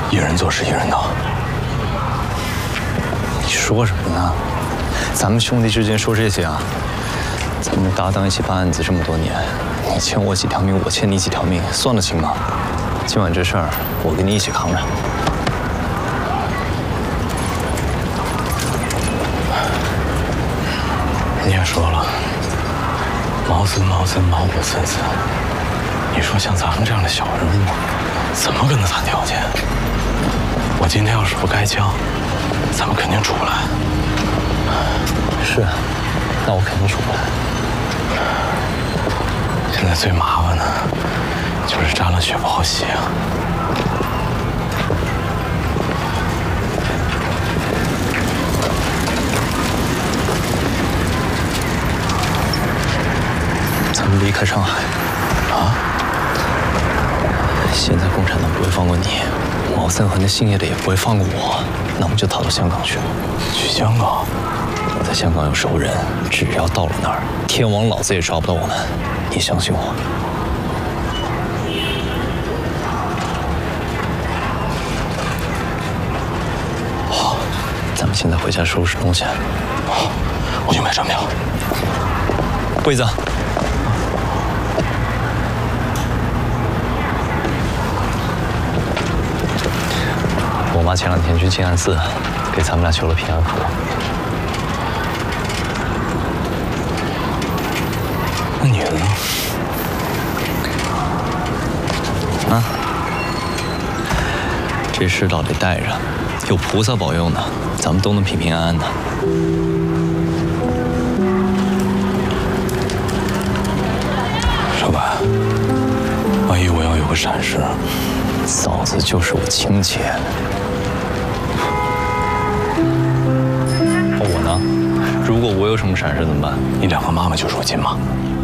一人做事一人当。 你说什么呢？咱们兄弟之间说这些啊？咱们搭档一起办案子这么多年，你欠我几条命，我欠你几条命，算得清吗？今晚这事儿，我跟你一起扛着。 你也说了，毛子毛子，毛骨森森。你说像咱们这样的小人物，怎么跟他谈条件？我今天要是不开枪，咱们肯定出不来。 是，那我肯定出不来。 现在最麻烦的就是沾了血不好洗啊。 咱们离开上海啊！ 现在共产党不会放过你，毛森和那姓叶的也不会放过我，那我们就逃到香港去。 去香港？ 我在香港有熟人，只要到了那儿，天王老子也抓不到我们。你相信我。好，咱们现在回家收拾东西。 好，我去买车票。 贵子。我妈前2天去静安寺，给咱们俩求了平安符。 那你的呢？ 啊，这世道得带着，有菩萨保佑呢，咱们都能平平安安的。 少白，万一我要有个闪失， 嫂子就是我亲姐。我呢？如果我有什么闪失怎么办？ 你2个妈妈就是我亲妈。